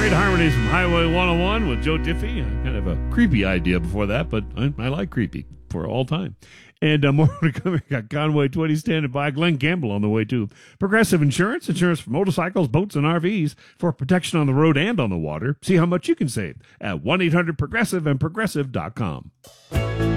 Great harmonies from Highway 101 with Joe Diffie. Kind of a creepy idea before that, but I like creepy for all time. And more to come. We got Conway 20 standing by. Glenn Campbell on the way, too. Progressive Insurance. Insurance for motorcycles, boats, and RVs for protection on the road and on the water. See how much you can save at 1-800-PROGRESSIVE and Progressive.com.